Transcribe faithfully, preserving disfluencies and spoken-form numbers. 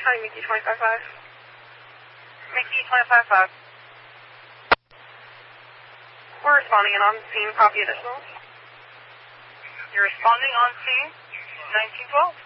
County, Mickey twenty-five five. Mickey twenty-five five. We're responding and on scene, copy additional. You're responding on scene, nineteen twelve.